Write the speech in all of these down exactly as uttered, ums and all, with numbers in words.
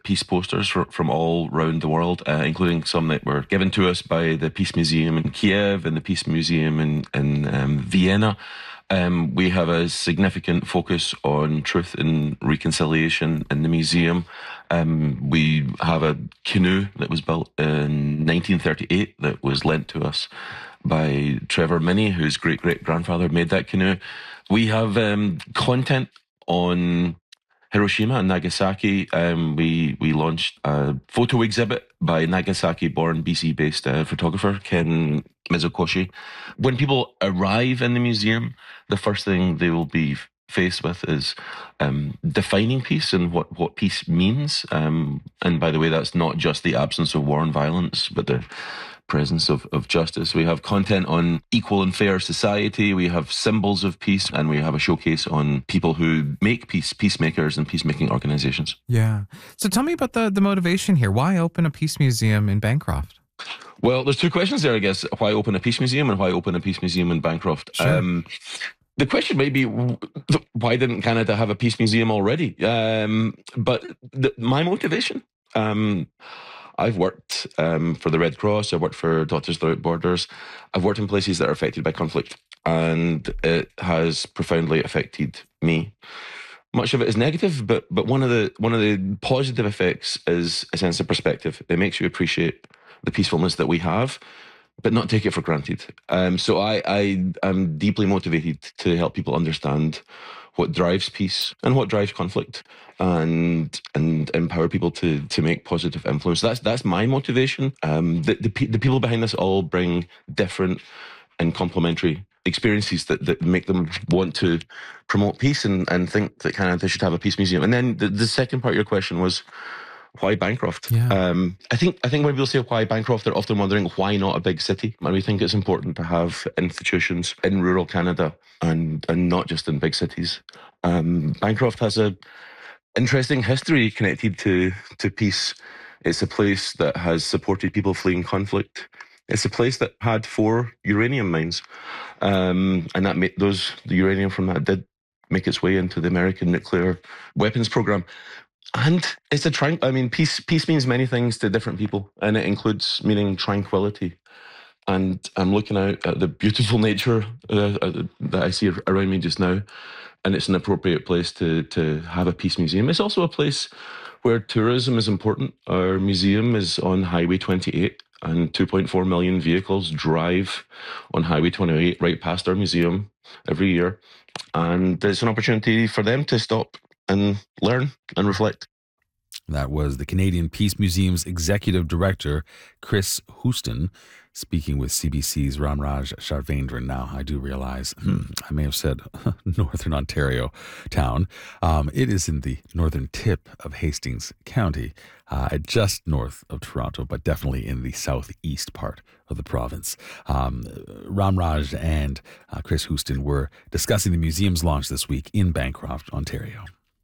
peace posters for, from all around the world, uh, including some that were given to us by the Peace Museum in Kiev and the Peace Museum in, in um, Vienna. Um, we have a significant focus on truth and reconciliation in the museum. Um, we have a canoe that was built in nineteen thirty-eight that was lent to us by Trevor Minney, whose great-great-grandfather made that canoe. We have um, content on Hiroshima and Nagasaki. Um, we we launched a photo exhibit by Nagasaki-born B C-based uh, photographer Ken Mizukoshi. When people arrive in the museum, the first thing they will be faced with is um, defining peace and what, what peace means. Um, and by the way, that's not just the absence of war and violence, but the presence of, of justice. We have content on equal and fair society. We have symbols of peace, and we have a showcase on people who make peace, peacemakers and peacemaking organizations. Yeah. So tell me about the, the motivation here. Why open a peace museum in Bancroft? Well, there's two questions there, I guess. Why open a peace museum and why open a peace museum in Bancroft? Sure. Um, the question may be, why didn't Canada have a peace museum already? Um, but the, my motivation, um, I've worked um, for the Red Cross. I've worked for Doctors Without Borders. I've worked in places that are affected by conflict, and it has profoundly affected me. Much of it is negative, but but one of the one of the positive effects is a sense of perspective. It makes you appreciate the peacefulness that we have, but not take it for granted. Um, so I, I am deeply motivated to help people understand what drives peace and what drives conflict, and and empower people to to make positive influence. That's that's my motivation. Um, the, the the people behind this all bring different and complementary experiences that, that make them want to promote peace and, and think that Canada should have a peace museum. And then the, the second part of your question was, why Bancroft? Yeah. Um, I think I think when people say why Bancroft, they're often wondering why not a big city. And we think it's important to have institutions in rural Canada and and not just in big cities. Um, Bancroft has a interesting history connected to to peace. It's a place that has supported people fleeing conflict. It's a place that had four uranium mines, um, and that made those the uranium from that did make its way into the American nuclear weapons program. And it's a tranq. I mean, peace. Peace means many things to different people, and it includes meaning tranquility. And I'm looking out at the beautiful nature uh, uh, that I see around me just now, and it's an appropriate place to to have a peace museum. It's also a place where tourism is important. Our museum is on Highway twenty-eight, and two point four million vehicles drive on Highway twenty-eight right past our museum every year, and it's an opportunity for them to stop and learn and reflect. That was the Canadian Peace Museum's Executive Director, Chris Houston, speaking with C B C's Ramraj Sharvendran. Now, I do realize hmm, I may have said Northern Ontario town. Um, it is in the northern tip of Hastings County, uh, just north of Toronto, but definitely in the southeast part of the province. Um, Ramraj and uh, Chris Houston were discussing the museum's launch this week in Bancroft, Ontario.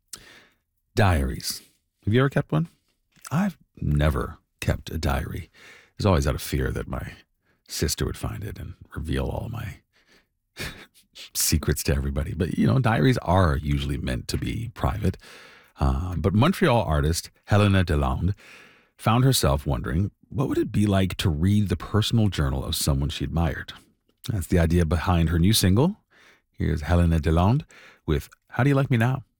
Diaries. Have you ever kept one? I've never kept a diary. I was always out of fear that my sister would find it and reveal all my secrets to everybody. But, you know, diaries are usually meant to be private. Uh, but Montreal artist Helena Delalande found herself wondering, what would it be like to read the personal journal of someone she admired? That's the idea behind her new single. Here's Helena Delalande with How Do You Like Me Now?